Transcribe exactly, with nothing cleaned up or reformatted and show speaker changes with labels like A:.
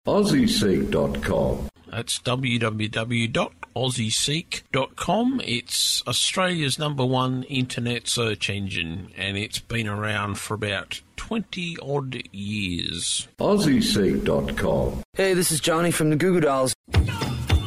A: Aussie Seek dot com.
B: That's w w w dot aussie seek dot com. It's Australia's number one internet search engine, and it's been around for about twenty odd years.
A: Aussie Seek dot com.
C: Hey, this is Johnny from the Goo Goo Dolls.